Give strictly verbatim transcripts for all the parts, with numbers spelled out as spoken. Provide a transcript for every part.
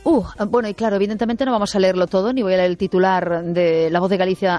Uh, bueno, y claro, evidentemente no vamos a leerlo todo, ni voy a leer el titular de La Voz de Galicia,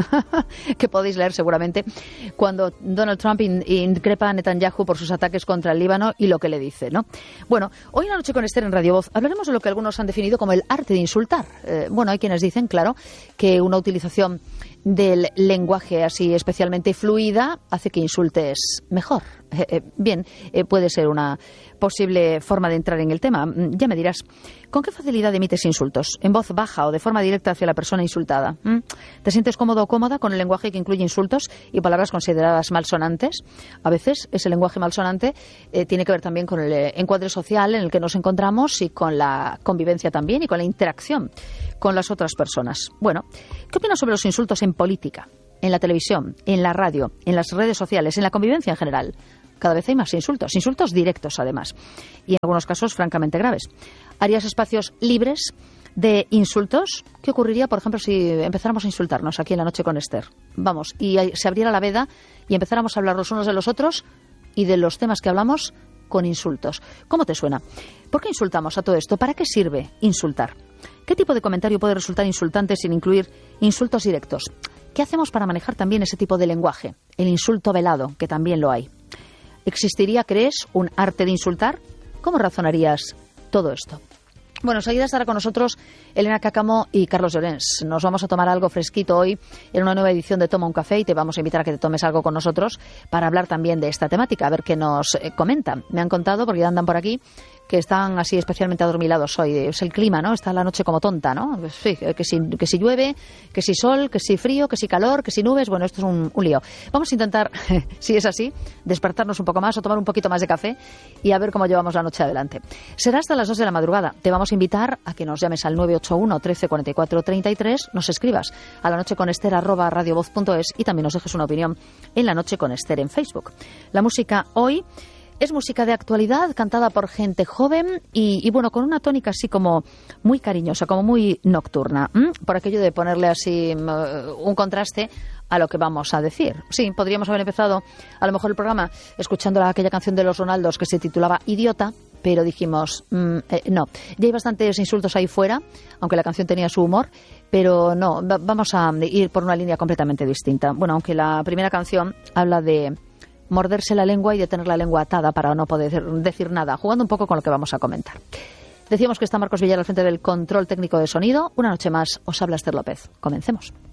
que podéis leer seguramente, cuando Donald Trump in- increpa a Netanyahu por sus ataques contra el Líbano y lo que le dice, ¿no? Bueno, hoy en La Noche con Esther en Radio Voz hablaremos de lo que algunos han definido como el arte de insultar. Eh, bueno, hay quienes dicen, claro, que una utilización del lenguaje así especialmente fluida hace que insultes mejor. Eh, eh, bien, eh, puede ser una posible forma de entrar en el tema. Ya me dirás, ¿con qué facilidad emites insultos? ¿En voz baja o de forma directa hacia la persona insultada? ¿Mm? ¿Te sientes cómodo o cómoda con el lenguaje que incluye insultos y palabras consideradas malsonantes? A veces ese lenguaje malsonante eh, tiene que ver también con el eh, encuadre social en el que nos encontramos y con la convivencia también y con la interacción con las otras personas. Bueno, ¿qué opinas sobre los insultos en política, en la televisión, en la radio, en las redes sociales, en la convivencia en general? Cada vez hay más insultos, insultos directos además, y en algunos casos francamente graves. ¿Harías espacios libres de insultos? ¿Qué ocurriría, por ejemplo, si empezáramos a insultarnos aquí en La Noche con Esther? Vamos, y se abriera la veda y empezáramos a hablar los unos de los otros y de los temas que hablamos con insultos. ¿Cómo te suena? ¿Por qué insultamos a todo esto? ¿Para qué sirve insultar? ¿Qué tipo de comentario puede resultar insultante sin incluir insultos directos? ¿Qué hacemos para manejar también ese tipo de lenguaje? El insulto velado, que también lo hay. ¿Existiría, crees, un arte de insultar? ¿Cómo razonarías todo esto? Bueno, enseguida estará con nosotros Elena Cácamo y Carlos Llorens. Nos vamos a tomar algo fresquito hoy en una nueva edición de Toma un Café y te vamos a invitar a que te tomes algo con nosotros para hablar también de esta temática, a ver qué nos eh, comentan. Me han contado, porque ya andan por aquí, que están así especialmente adormilados hoy. Es el clima, ¿no? Está la noche como tonta, ¿no? Sí, que si, que si llueve, que si sol, que si frío, que si calor, que si nubes. Bueno, esto es un, un lío. Vamos a intentar, si es así, despertarnos un poco más o tomar un poquito más de café y a ver cómo llevamos la noche adelante. Será hasta las dos de la madrugada. Te vamos a invitar a que nos llames al nueve ocho uno, trece, cuarenta y cuatro, treinta y tres, nos escribas a la noche con Esther arroba radiovoz punto es y también nos dejes una opinión en La Noche con Esther en Facebook. La música hoy es música de actualidad, cantada por gente joven y, y bueno, con una tónica así como muy cariñosa, como muy nocturna, ¿m? Por aquello de ponerle así uh, un contraste a lo que vamos a decir. Sí, podríamos haber empezado a lo mejor el programa escuchando aquella canción de los Ronaldos que se titulaba Idiota, pero dijimos, mm, eh, no, ya hay bastantes insultos ahí fuera, aunque la canción tenía su humor, pero no, va- vamos a ir por una línea completamente distinta. Bueno, aunque la primera canción habla de morderse la lengua y de tener la lengua atada para no poder decir nada, jugando un poco con lo que vamos a comentar. Decíamos que está Marcos Villar al frente del control técnico de sonido. Una noche más os habla Esther López. Comencemos.